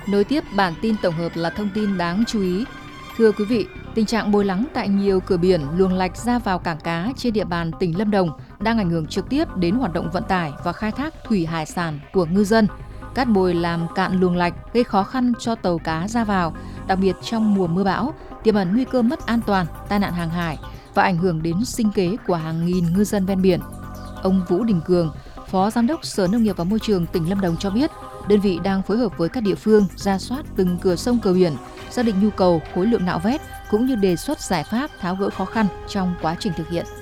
Nối tiếp bản tin tổng hợp là thông tin đáng chú ý. Thưa quý vị, tình trạng bồi lắng tại nhiều cửa biển, luồng lạch ra vào cảng cá trên địa bàn tỉnh Lâm Đồng đang ảnh hưởng trực tiếp đến hoạt động vận tải và khai thác thủy hải sản của ngư dân. Cát bồi làm cạn luồng lạch gây khó khăn cho tàu cá ra vào, đặc biệt trong mùa mưa bão, tiềm ẩn nguy cơ mất an toàn, tai nạn hàng hải và ảnh hưởng đến sinh kế của hàng nghìn ngư dân ven biển. Ông Vũ Đình Cường, Phó Giám đốc Sở Nông nghiệp và Môi trường tỉnh Lâm Đồng cho biết, đơn vị đang phối hợp với các địa phương rà soát từng cửa sông cửa biển, xác định nhu cầu, khối lượng nạo vét cũng như đề xuất giải pháp tháo gỡ khó khăn trong quá trình thực hiện.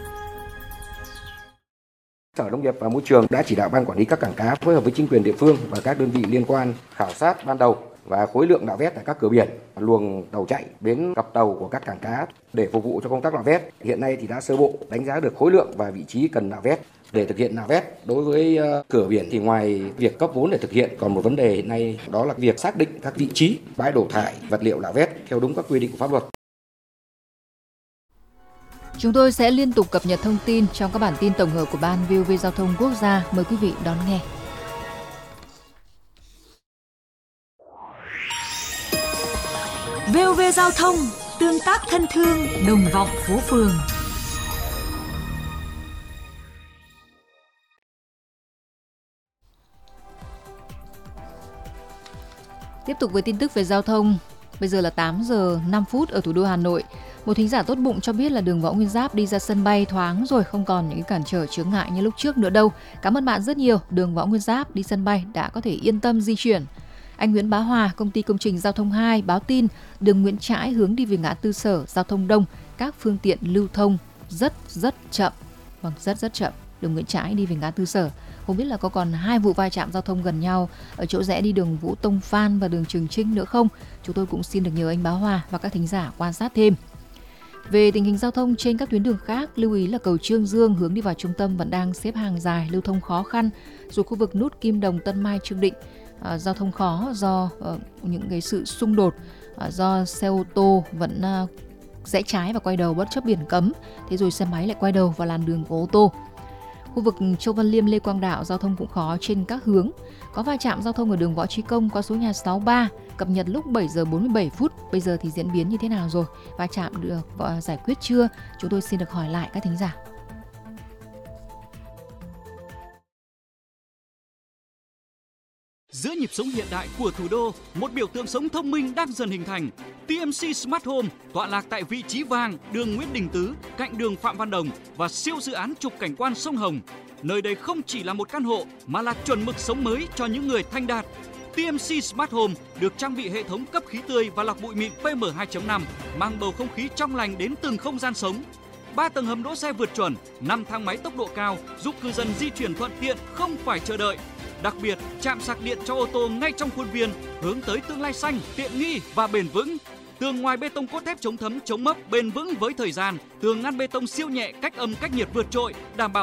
Sở Nông nghiệp và Môi trường đã chỉ đạo ban quản lý các cảng cá phối hợp với chính quyền địa phương và các đơn vị liên quan khảo sát ban đầu và khối lượng nạo vét tại các cửa biển, luồng tàu chạy, bến cập tàu của các cảng cá để phục vụ cho công tác nạo vét. Hiện nay thì đã sơ bộ đánh giá được khối lượng và vị trí cần nạo vét. Để thực hiện nạo vét đối với cửa biển thì ngoài việc cấp vốn để thực hiện, còn một vấn đề hiện nay đó là việc xác định các vị trí bãi đổ thải vật liệu nạo vét theo đúng các quy định của pháp luật. Chúng tôi sẽ liên tục cập nhật thông tin trong các bản tin tổng hợp của Ban VOV Giao thông Quốc gia. Mời quý vị đón nghe. VOV Giao thông, tương tác thân thương, đồng vọng phố phường. Tiếp tục với tin tức về giao thông. Bây giờ là 8 giờ 5 phút ở thủ đô Hà Nội. Một thính giả tốt bụng cho biết là đường Võ Nguyên Giáp đi ra sân bay thoáng rồi, không còn những cản trở chướng ngại như lúc trước nữa đâu. Cảm ơn bạn rất nhiều. Đường Võ Nguyên Giáp đi sân bay đã có thể yên tâm di chuyển. Anh Nguyễn Bá Hòa, công ty công trình giao thông 2 báo tin đường Nguyễn Trãi hướng đi về ngã tư Sở giao thông đông, các phương tiện lưu thông rất chậm. Vâng, rất chậm. Đường Nguyễn Trãi đi về ngã tư Sở. Không biết là có còn 2 vụ va chạm giao thông gần nhau ở chỗ rẽ đi đường Vũ Tông Phan và đường Trường Chinh nữa không? Chúng tôi cũng xin được nhờ anh Bá Hòa và các thính giả quan sát thêm. Về tình hình giao thông trên các tuyến đường khác, lưu ý là cầu Trương Dương hướng đi vào trung tâm vẫn đang xếp hàng dài, lưu thông khó khăn. Rồi khu vực nút Kim Đồng, Tân Mai, Trương Định, giao thông khó do những cái sự xung đột, do xe ô tô vẫn rẽ trái và quay đầu bất chấp biển cấm, thế rồi xe máy lại quay đầu vào làn đường của ô tô. Khu vực Châu Văn Liêm, Lê Quang Đạo giao thông cũng khó trên các hướng. Có va chạm giao thông ở đường Võ Trí Công qua số nhà 63, cập nhật lúc 7 giờ 47 phút. Bây giờ thì diễn biến như thế nào rồi? Va chạm được giải quyết chưa? Chúng tôi xin được hỏi lại các thính giả. Giữa nhịp sống hiện đại của thủ đô, một biểu tượng sống thông minh đang dần hình thành. TMC Smart Home tọa lạc tại vị trí vàng, đường Nguyễn Đình Tứ, cạnh đường Phạm Văn Đồng và siêu dự án trục cảnh quan sông Hồng. Nơi đây không chỉ là một căn hộ mà là chuẩn mực sống mới cho những người thanh đạt. TMC Smart Home được trang bị hệ thống cấp khí tươi và lọc bụi mịn PM2.5, mang bầu không khí trong lành đến từng không gian sống. 3 tầng hầm đỗ xe vượt chuẩn, 5 thang máy tốc độ cao giúp cư dân di chuyển thuận tiện, không phải chờ đợi. Đặc biệt, trạm sạc điện cho ô tô ngay trong khuôn viên, hướng tới tương lai xanh, tiện nghi và bền vững. Tường ngoài bê tông cốt thép chống thấm, chống mốc, bền vững với thời gian. Tường ngăn bê tông siêu nhẹ, cách âm cách nhiệt vượt trội, đảm bảo